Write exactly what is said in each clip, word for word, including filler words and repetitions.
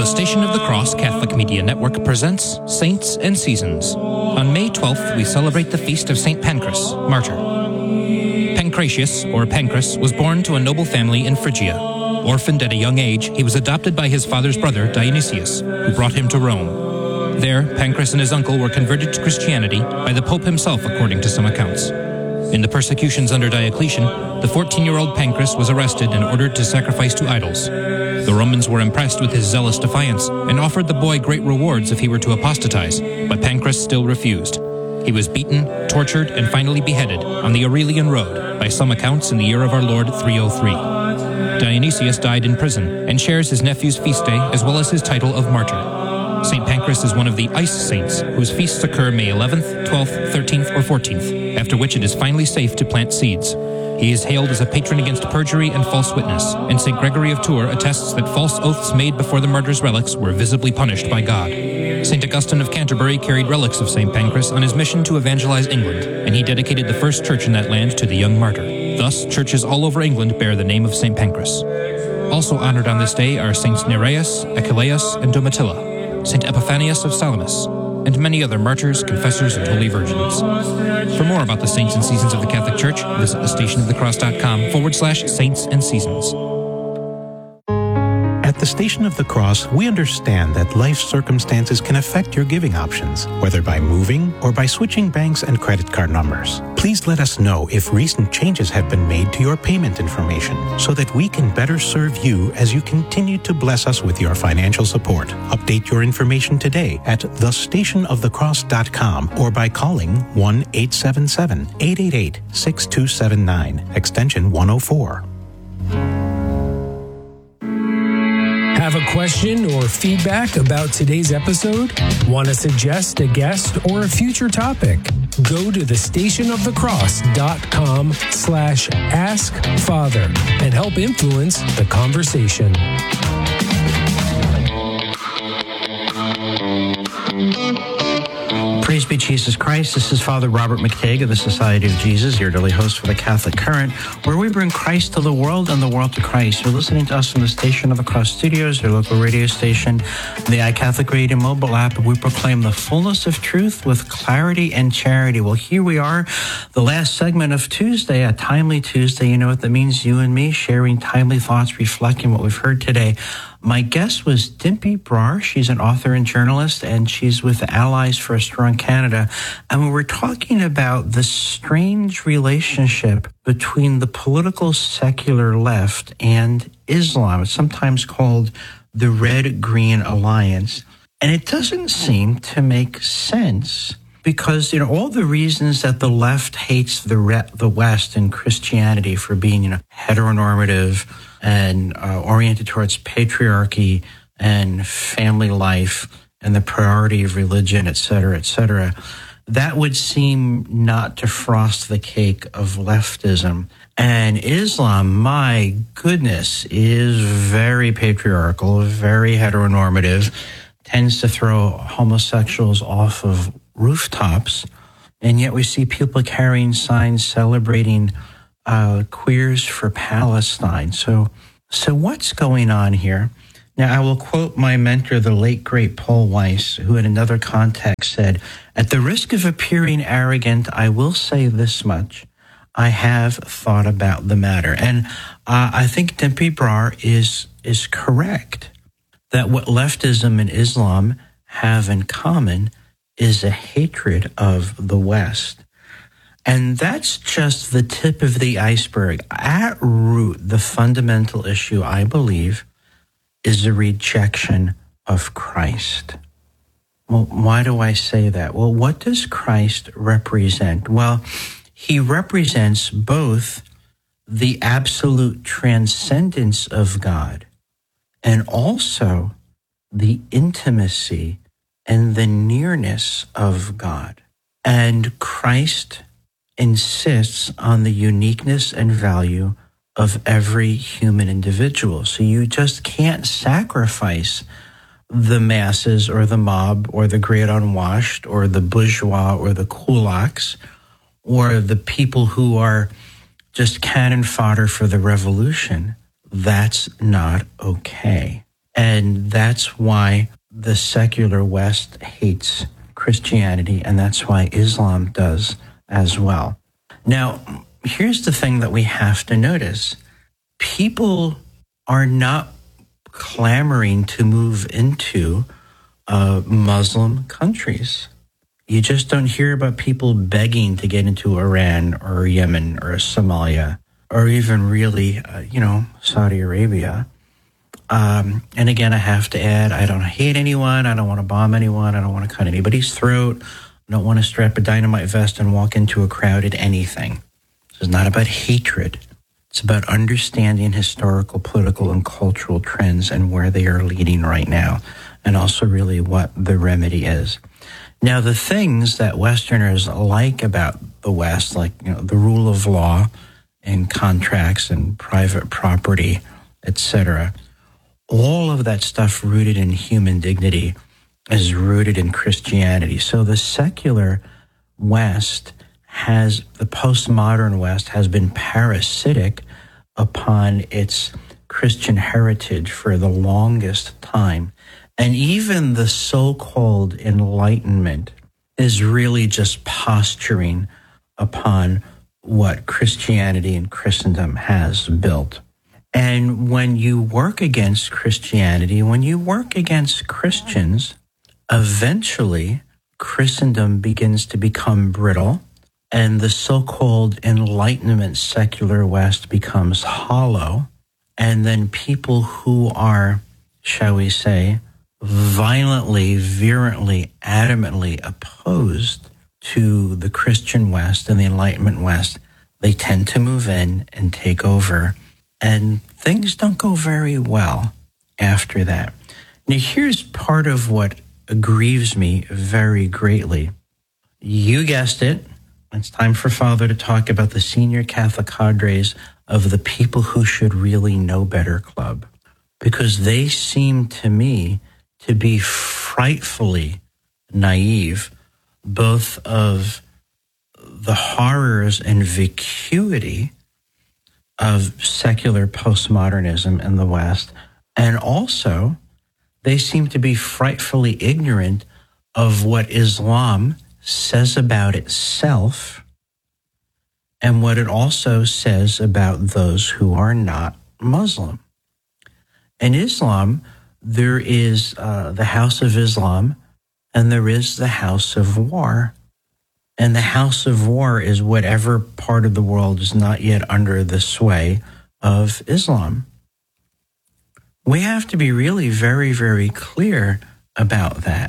The Station of the Cross Catholic Media Network presents Saints and Seasons. On May twelfth, we celebrate the feast of Saint Pancras, martyr. Pancratius, or Pancras, was born to a noble family in Phrygia. Orphaned at a young age, he was adopted by his father's brother, Dionysius, who brought him to Rome. There, Pancras and his uncle were converted to Christianity by the Pope himself, according to some accounts. In the persecutions under Diocletian, the fourteen-year-old Pancras was arrested and ordered to sacrifice to idols. The Romans were impressed with his zealous defiance and offered the boy great rewards if he were to apostatize, but Pancras still refused. He was beaten, tortured, and finally beheaded on the Aurelian Road, by some accounts in the year of our Lord three oh three. Dionysius died in prison and shares his nephew's feast day as well as his title of martyr. Saint Pancras is one of the ice saints whose feasts occur May eleventh, twelfth, thirteenth, or fourteenth, after which it is finally safe to plant seeds. He is hailed as a patron against perjury and false witness, and Saint Gregory of Tours attests that false oaths made before the martyr's relics were visibly punished by God. Saint Augustine of Canterbury carried relics of Saint Pancras on his mission to evangelize England, and he dedicated the first church in that land to the young martyr. Thus, churches all over England bear the name of Saint Pancras. Also honored on this day are Saints Nereus, Achilleus, and Domitilla, Saint Epiphanius of Salamis, and many other martyrs, confessors, and holy virgins. For more about the saints and seasons of the Catholic Church, visit thestationofthecross.com forward slash saints and seasons. At the Station of the Cross, we understand that life circumstances can affect your giving options, whether by moving or by switching banks and credit card numbers. Please let us know if recent changes have been made to your payment information so that we can better serve you as you continue to bless us with your financial support. Update your information today at the station of the cross dot com or by calling one eight seven seven, eight eight eight, six two seven nine, extension one oh four. Have a question or feedback about today's episode? Want to suggest a guest or a future topic? Go to the station of the cross dot com slash ask father and help influence the conversation. Praise be Jesus Christ. This is Father Robert McTague of the Society of Jesus, your daily host for the Catholic Current, where we bring Christ to the world and the world to Christ. You're listening to us from the Station of the Cross Studios, your local radio station, the iCatholic Radio mobile app. We proclaim the fullness of truth with clarity and charity. Well, here we are, the last segment of Tuesday, a timely Tuesday. You know what that means? You and me sharing timely thoughts, reflecting what we've heard today. My guest was Dimpy Brar. She's an author and journalist, and she's with the Allies for a Strong Canada. And we were talking about the strange relationship between the political secular left and Islam. It's sometimes called the Red-Green Alliance. And it doesn't seem to make sense because, you know, all the reasons that the left hates the re- the West and Christianity for being, you know, heteronormative and uh, oriented towards patriarchy and family life and the priority of religion, et cetera, et cetera, that would seem not to frost the cake of leftism. And Islam, my goodness, is very patriarchal, very heteronormative, tends to throw homosexuals off of rooftops, and yet we see people carrying signs celebrating uh, queers for Palestine. So, so what's going on here? Now, I will quote my mentor, the late, great Paul Weiss, who in another context said, "At the risk of appearing arrogant, I will say this much. I have thought about the matter." And uh, I think Dimpy Brar is, is correct that what leftism and Islam have in common is a hatred of the West. And that's just the tip of the iceberg. At root, the fundamental issue, I believe, is a rejection of Christ. Well, why do I say that? Well, what does Christ represent? Well, he represents both the absolute transcendence of God and also the intimacy and the nearness of God. And Christ insists on the uniqueness and value of every human individual. So you just can't sacrifice the masses or the mob or the great unwashed or the bourgeois or the kulaks or the people who are just cannon fodder for the revolution. That's not okay. And that's why the secular West hates Christianity, and that's why Islam does as well. Now, here's the thing that we have to notice. People are not clamoring to move into uh, Muslim countries. You just don't hear about people begging to get into Iran or Yemen or Somalia or even really, uh, you know, Saudi Arabia. Um, and again, I have to add, I don't hate anyone. I don't want to bomb anyone. I don't want to cut anybody's throat. I don't want to strap a dynamite vest and walk into a crowded anything. This is not about hatred. It's about understanding historical, political, and cultural trends and where they are leading right now, and also really what the remedy is. Now, the things that Westerners like about the West, like, you know, the rule of law and contracts and private property, et cetera, all of that stuff rooted in human dignity is rooted in Christianity. So the secular West has, the postmodern West has been parasitic upon its Christian heritage for the longest time. And even the so-called Enlightenment is really just posturing upon what Christianity and Christendom has built. And when you work against Christianity, when you work against Christians, eventually Christendom begins to become brittle, and the so-called Enlightenment secular West becomes hollow, and then people who are, shall we say, violently, virulently, adamantly opposed to the Christian West and the Enlightenment West, they tend to move in and take over, and things don't go very well after that. Now, here's part of what grieves me very greatly. You guessed it. It's time for Father to talk about the senior Catholic cadres of the People Who Should Really Know Better Club, because they seem to me to be frightfully naive, both of the horrors and vacuity of secular postmodernism in the West, and also they seem to be frightfully ignorant of what Islam says about itself and what it also says about those who are not Muslim. In Islam, there is uh, the House of Islam and there is the House of War. And the House of War is whatever part of the world is not yet under the sway of Islam. We have to be really very, very clear about that.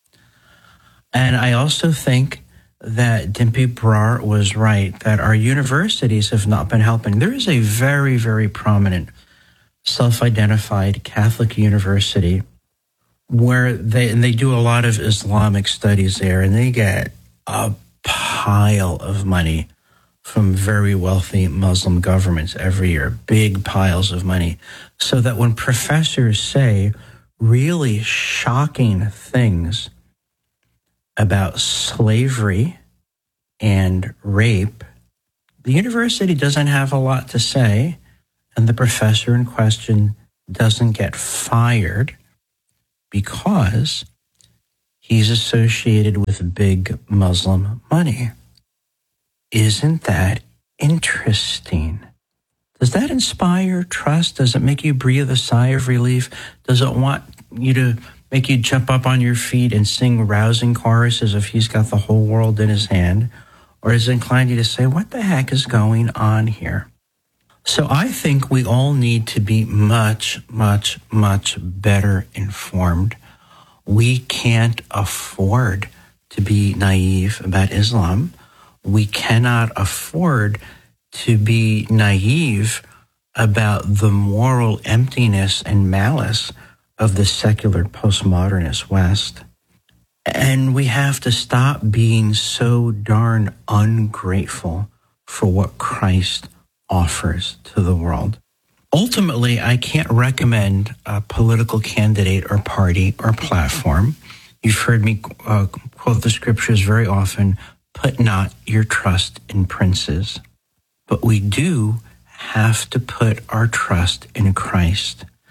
And I also think that Dimpy Brar was right, that our universities have not been helping. There is a very, very prominent self-identified Catholic university where they, and they do a lot of Islamic studies there, and they get a pile of money from very wealthy Muslim governments every year, big piles of money, so that when professors say really shocking things about slavery and rape, the university doesn't have a lot to say, and the professor in question doesn't get fired because he's associated with big Muslim money. Isn't that interesting? Does that inspire trust? Does it make you breathe a sigh of relief? Does it want you to make you jump up on your feet and sing rousing choruses if he's got the whole world in his hand? Or is it inclined you to say, what the heck is going on here? So I think we all need to be much, much, much better informed. We can't afford to be naive about Islam. We cannot afford to be naive about the moral emptiness and malice of the secular postmodernist West. And we have to stop being so darn ungrateful for what Christ offers to the world. Ultimately, I can't recommend a political candidate or party or platform. You've heard me uh, quote the scriptures very often, put not your trust in princes. But we do have to put our trust in Christ.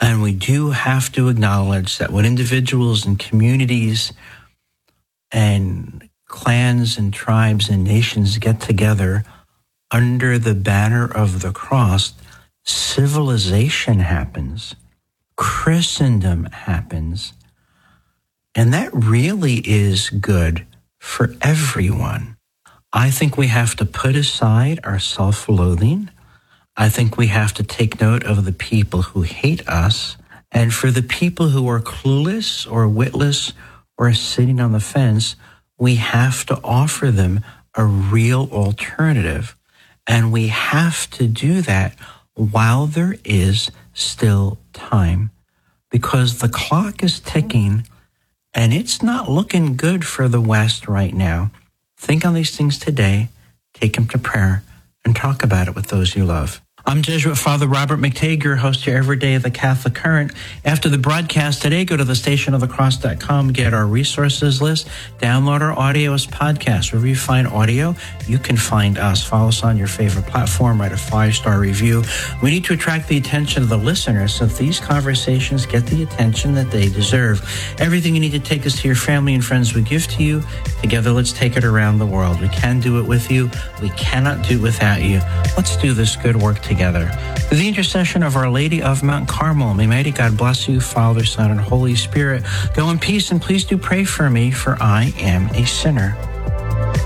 And we do have to acknowledge that when individuals and communities and clans and tribes and nations get together under the banner of the cross, civilization happens, Christendom happens, and that really is good for everyone. I think we have to put aside our self-loathing. I think we have to take note of the people who hate us. And for the people who are clueless or witless or sitting on the fence, we have to offer them a real alternative. And we have to do that while there is still time, because the clock is ticking and it's not looking good for the West right now. Think on these things today, take them to prayer, and talk about it with those you love. I'm Jesuit Father Robert McTague, your host here every day of the Catholic Current. After the broadcast today, go to the station of the cross dot com, get our resources list, download our audio as podcasts. Wherever you find audio, you can find us. Follow us on your favorite platform, write a five-star review. We need to attract the attention of the listeners so that these conversations get the attention that they deserve. Everything you need to take us to your family and friends we give to you. Together, let's take it around the world. We can do it with you. We cannot do it without you. Let's do this good work together. Together. Through the intercession of Our Lady of Mount Carmel, may mighty God bless you, Father, Son, and Holy Spirit. Go in peace, and please do pray for me, for I am a sinner.